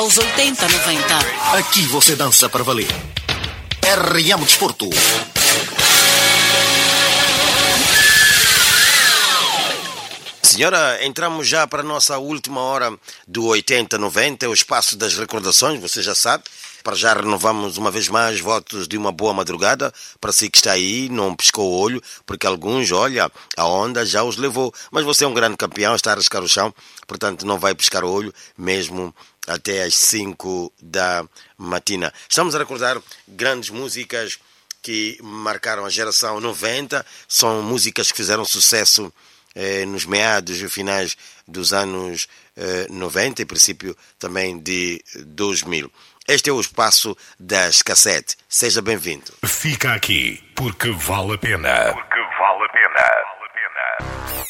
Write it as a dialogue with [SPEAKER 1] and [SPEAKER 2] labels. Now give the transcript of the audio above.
[SPEAKER 1] Aos 80, 90.
[SPEAKER 2] Aqui você dança para valer. RM Desporto.
[SPEAKER 3] Senhora, entramos já para a nossa última hora do 80-90, o espaço das recordações, você já sabe. Para já renovamos uma vez mais votos de uma boa madrugada para si que está aí, não piscou o olho, porque alguns, olha, a onda já os levou. Mas você é um grande campeão, está a arriscar o chão, portanto não vai piscar o olho, mesmo até às 5 da matina. Estamos a recordar grandes músicas que marcaram a geração 90, são músicas que fizeram sucesso nos meados e finais dos anos 90 e princípio também de 2000. Este é o espaço das cassetes. Seja bem-vindo.
[SPEAKER 4] Fica aqui, porque vale a pena. Porque vale a pena.